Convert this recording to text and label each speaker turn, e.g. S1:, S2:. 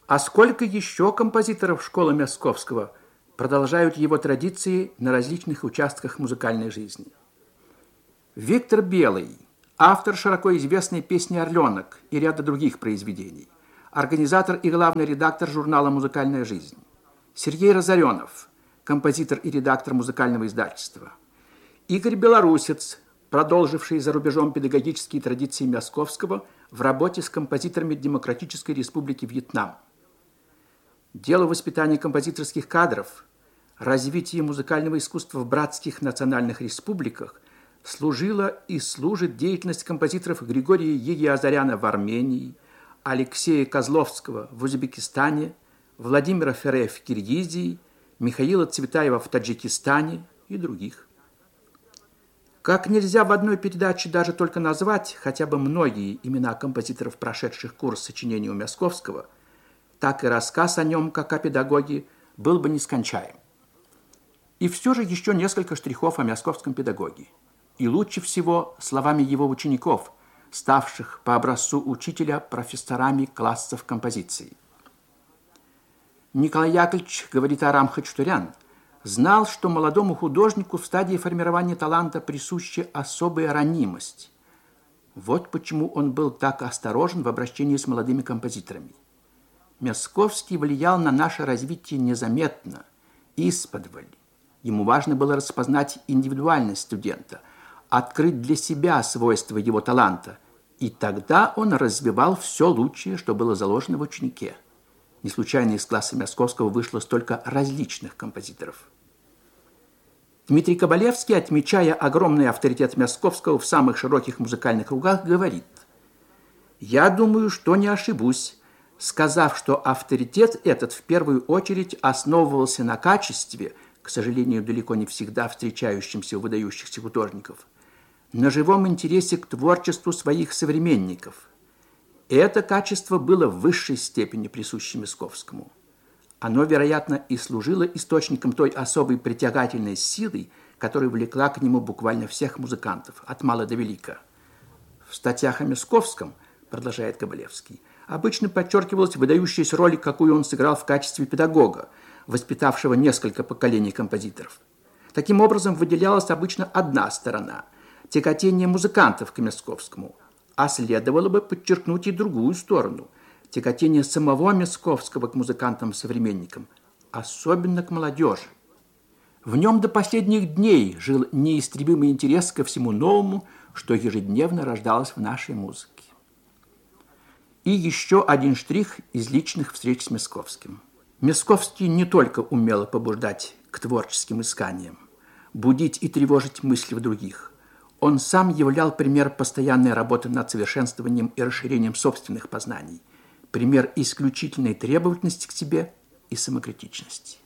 S1: А сколько еще композиторов школы Мясковского продолжают его традиции на различных участках музыкальной жизни? Виктор Белый, автор широко известной песни «Орленок» и ряда других произведений, организатор и главный редактор журнала «Музыкальная жизнь». Сергей Разоренов, композитор и редактор музыкального издательства. Игорь Белорусец, продолживший за рубежом педагогические традиции Мясковского в работе с композиторами Демократической Республики Вьетнам. Дело воспитания композиторских кадров, развитие музыкального искусства в братских национальных республиках служила и служит деятельность композиторов Григория Егиазаряна в Армении, Алексея Козловского в Узбекистане, Владимира Ферре в Киргизии, Михаила Цветаева в Таджикистане и других. Как нельзя в одной передаче даже только назвать хотя бы многие имена композиторов, прошедших курс сочинения у Мясковского, так и рассказ о нем, как о педагоге, был бы нескончаем. И все же еще несколько штрихов о Мясковском педагоге. И лучше всего словами его учеников, ставших по образцу учителя профессорами классов композиции. Николай Яковлевич, говорит Арам Хачатурян, знал, что молодому художнику в стадии формирования таланта присуща особая ранимость. Вот почему он был так осторожен в обращении с молодыми композиторами. Мясковский влиял на наше развитие незаметно, исподволь. Ему важно было распознать индивидуальность студента, открыть для себя свойства его таланта, и тогда он развивал все лучшее, что было заложено в ученике. Не случайно из класса Мясковского вышло столько различных композиторов. Дмитрий Кабалевский, отмечая огромный авторитет Мясковского в самых широких музыкальных кругах, говорит: «Я думаю, что не ошибусь, сказав, что авторитет этот в первую очередь основывался на качестве, к сожалению, далеко не всегда встречающемся у выдающихся художников, на живом интересе к творчеству своих современников. Это качество было в высшей степени присуще Мясковскому. Оно, вероятно, и служило источником той особой притягательной силы, которая влекла к нему буквально всех музыкантов, от мала до велика. В статьях о Мясковском, продолжает Кабалевский, обычно подчеркивалась выдающаяся роль, какую он сыграл в качестве педагога, воспитавшего несколько поколений композиторов. Таким образом, выделялась обычно одна сторона – тяготение музыкантов к Мясковскому, а следовало бы подчеркнуть и другую сторону – тяготение самого Мясковского к музыкантам-современникам, особенно к молодежи. В нем до последних дней жил неистребимый интерес ко всему новому, что ежедневно рождалось в нашей музыке. И еще один штрих из личных встреч с Мясковским. Мясковский не только умел побуждать к творческим исканиям, будить и тревожить мысли в других. Он сам являл пример постоянной работы над совершенствованием и расширением собственных познаний, пример исключительной требовательности к себе и самокритичности.